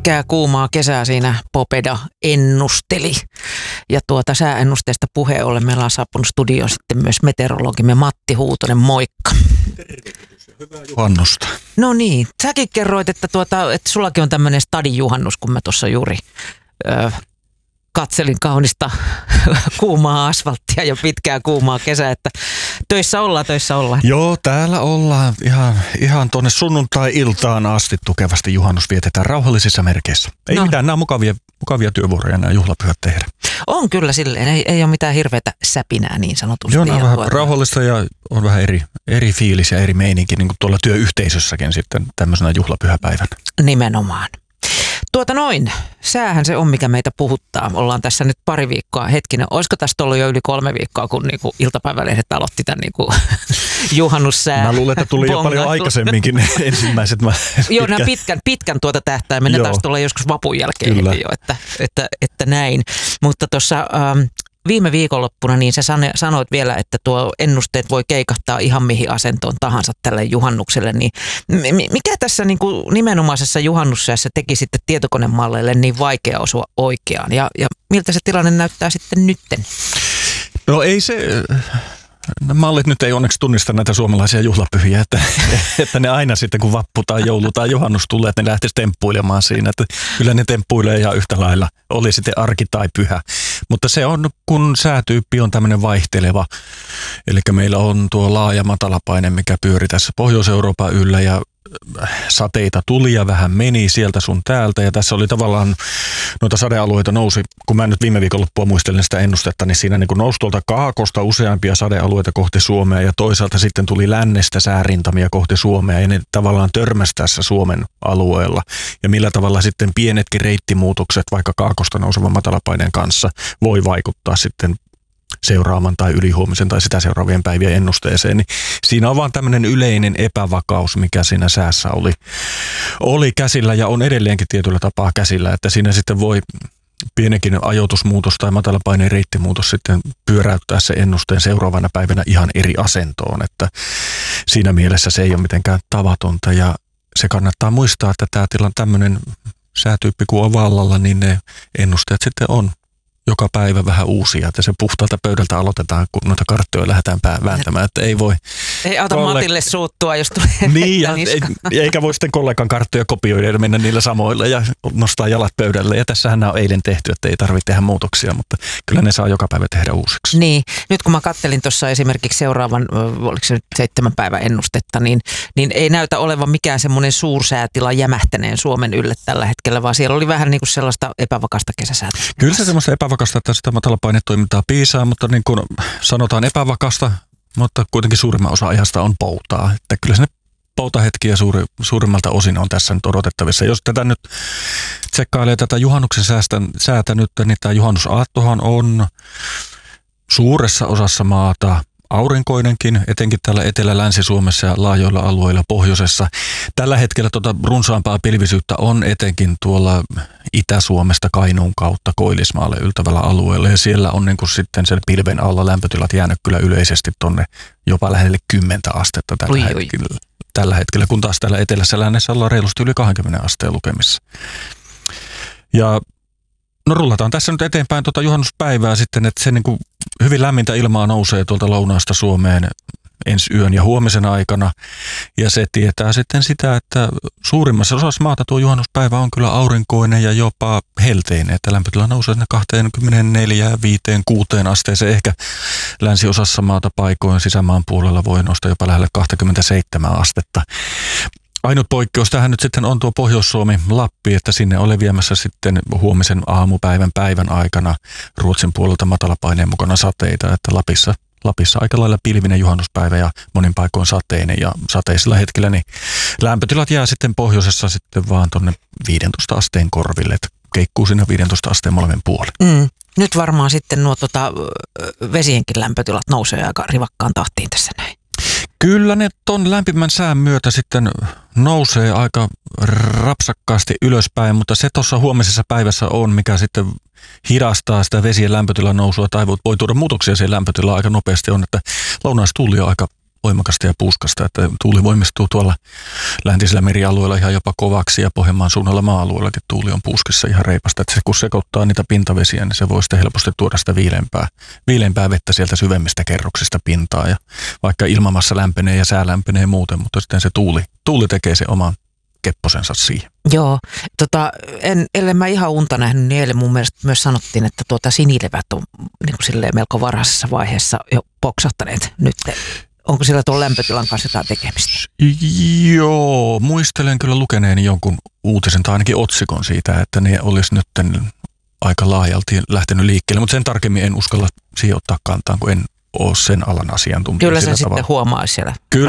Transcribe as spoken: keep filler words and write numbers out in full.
pitkää kuumaa kesää siinä Popeda ennusteli. Ja tuota sääennusteesta puheen ollen meillä on saapunut studioon sitten myös meteorologimme Matti Huutonen, moikka. Hyvää juhannusta. No niin, säkin kerroit, että, tuota, että sullakin on tämmöinen stadijuhannus, kun mä tuossa juuri ö, katselin kaunista kuumaa asfalttia ja pitkää kuumaa kesää, että töissä ollaan, töissä ollaan. Joo, täällä ollaan ihan, ihan tuonne sunnuntai-iltaan asti tukevasti juhannus vietetään rauhallisissa merkeissä. Ei no. mitään, nämä on mukavia, mukavia työvuoroja nämä juhlapyhät tehdä. On kyllä silleen, ei, ei ole mitään hirveätä säpinää niin sanotusti. Joo, on vähän tuota... rauhallista ja on vähän eri, eri fiilis ja eri meininki niin kuin tuolla työyhteisössäkin sitten tämmöisenä juhlapyhäpäivänä. Nimenomaan. Tuota noin, säähän se on, mikä meitä puhuttaa. Ollaan tässä nyt pari viikkoa, hetkinen, olisiko tästä ollut jo yli kolme viikkoa, kun niinku iltapäivälehdet aloitti tämän niinku juhannussää. Mä luulen, että tuli jo paljon aikaisemminkin ensimmäiset. Joo, nämä pitkän, pitkän tuota tähtäimen, ne taas tulee joskus vapun jälkeen jo, että, että, että näin. Mutta tuossa... Ähm, viime viikonloppuna niin sä sanoit vielä, että tuo ennusteet voi keikahtaa ihan mihin asentoon tahansa tälle juhannukselle. Niin mikä tässä niin kuin nimenomaisessa juhannussäässä teki sitten tietokonemalleille niin vaikea osua oikeaan? Ja, ja miltä se tilanne näyttää sitten nytten? No ei se... Mallit nyt ei onneksi tunnista näitä suomalaisia juhlapyhiä, että, että ne aina sitten kun vappu tai joulu tai juhannus tulee, että ne lähtisi temppuilemaan siinä. Että kyllä ne temppuilee ihan yhtä lailla, oli sitten arki tai pyhä. Mutta se on, kun säätyyppi on tämmöinen vaihteleva, eli meillä on tuo laaja matalapaine, mikä pyöri tässä Pohjois-Euroopan yllä ja sateita tuli ja vähän meni sieltä sun täältä ja tässä oli tavallaan noita sadealueita nousi, kun mä nyt viime viikonloppua muistelin sitä ennustetta, niin siinä niin kuin nousi tuolta kaakosta useampia sadealueita kohti Suomea ja toisaalta sitten tuli lännestä säärintamia kohti Suomea ja ne tavallaan törmäsi tässä Suomen alueella ja millä tavalla sitten pienetkin reittimuutokset vaikka kaakosta nousevan matalapaineen kanssa voi vaikuttaa sitten seuraavan tai ylihuomisen tai sitä seuraavien päivien ennusteeseen, niin siinä on vaan tämmöinen yleinen epävakaus, mikä siinä säässä oli, oli käsillä ja on edelleenkin tietyllä tapaa käsillä, että siinä sitten voi pienenkin ajoitusmuutos tai matalapaineen reittimuutos sitten pyöräyttää se ennusteen seuraavana päivänä ihan eri asentoon, että siinä mielessä se ei ole mitenkään tavatonta ja se kannattaa muistaa, että tämä tilan tämmöinen säätyyppi kun on vallalla, niin ne ennusteet sitten on joka päivä vähän uusia, että se puhtaalta pöydältä aloitetaan, kun noita karttoja lähdetään vääntämään, että ei voi... Ei auta kolleg- Matille suuttua, jos tulee niin, ja ei, eikä voi sitten kollegan karttoja kopioida ja mennä niillä samoilla ja nostaa jalat pöydälle. Ja tässähän nämä on eilen tehty, että ei tarvitse tehdä muutoksia, mutta kyllä ne saa joka päivä tehdä uusiksi. Niin, nyt kun mä kattelin tuossa esimerkiksi seuraavan, oliko se nyt seitsemän päivän ennustetta, niin, niin ei näytä olevan mikään semmoinen suursäätila jämähtäneen Suomen ylle tällä hetkellä, vaan siellä oli vähän niin kuin sellaista epävakasta kesäsäätä. Kyllä se semmoista epävakasta, että sitä matalapainetoimintaa piisaa, mutta niin kuin sanotaan epävakasta, mutta kuitenkin suurimman osa ajasta on poutaa. Että kyllä se poutahetkiä suuri, suurimmalta osin on tässä nyt odotettavissa. Jos tätä nyt tsekkailee tätä juhannuksen säästä, säätä nyt, niin tämä juhannusaattohan on suuressa osassa maata aurinkoinenkin, etenkin täällä Etelä-Länsi-Suomessa ja laajoilla alueilla pohjoisessa. Tällä hetkellä tuota runsaampaa pilvisyyttä on etenkin tuolla Itä-Suomesta Kainuun kautta Koillismaalle yltävällä alueella. Ja siellä on niin kuin sitten sen pilven alla lämpötilat jäänyt kyllä yleisesti tonne jopa lähelle kymmentä astetta tällä, ui, hetkellä, ui. tällä hetkellä, kun taas täällä etelässä lännessä ollaan reilusti yli kaksikymmentä asteen lukemissa. Ja no rullataan tässä nyt eteenpäin tuota juhannuspäivää sitten, että se niin kuin hyvin lämmintä ilmaa nousee tuolta lounaasta Suomeen ensi yön ja huomisen aikana. Ja se tietää sitten sitä, että suurimmassa osassa maata tuo juhannuspäivä on kyllä aurinkoinen ja jopa helteinen, että lämpötila nousee sinne kaksikymmentäneljä, viisi, kuusi asteeseen. Ehkä länsiosassa maata paikoin sisämaan puolella voi nostaa jopa lähelle kaksikymmentäseitsemän astetta. Ainut poikkeus tähän nyt sitten on tuo Pohjois-Suomi, Lappi, että sinne oli viemässä sitten huomisen aamupäivän päivän aikana Ruotsin puolelta matalapaineen mukana sateita, että Lapissa, Lapissa aika lailla pilvinen juhannuspäivä ja monin paikoin sateinen ja sateisilla hetkellä, niin lämpötilat jää sitten pohjoisessa sitten vaan tuonne viidentoista asteen korville, että keikkuu siinä viidentoista asteen molemmin puolin. Mm. Nyt varmaan sitten nuo tota, vesienkin lämpötilat nousee aika rivakkaan tahtiin tässä näin. Kyllä ne ton lämpimän sään myötä sitten nousee aika rapsakkaasti ylöspäin, mutta se tuossa huomisessa päivässä on, mikä sitten hidastaa sitä vesien lämpötilan nousua tai voi tuoda muutoksia siihen lämpötilaan aika nopeasti on, että lounaistuuli on aika voimakasta ja puuskasta, että tuuli voimistuu tuolla läntisellä merialueella ihan jopa kovaksi ja Pohjanmaan suunnalla maa-alueellakin tuuli on puuskissa ihan reipasta, että se kun sekoittaa niitä pintavesiä, niin se voi sitten helposti tuoda sitä viileämpää, viileämpää vettä sieltä syvemmistä kerroksista pintaa ja vaikka ilmamassa lämpenee ja sää lämpenee muuten, mutta sitten se tuuli, tuuli tekee se oman kepposensa siihen. Joo, tota, en, ellen mä ihan unta nähnyt, niin eilen mun mielestä myös sanottiin, että tuota sinilevät on niin kuin silleen melko varhaisessa vaiheessa jo poksahtaneet nyt. Onko sillä tuon lämpötilan kanssa jotain tekemistä? Joo, muistelen kyllä lukeneeni jonkun uutisen tai ainakin otsikon siitä, että ne olisi nyt aika laajalti lähtenyt liikkeelle, mutta sen tarkemmin en uskalla siihen ottaa kantaa, kun en ole sen alan asiantuntija. Kyllä sen sitten huomaa siellä. Kyllä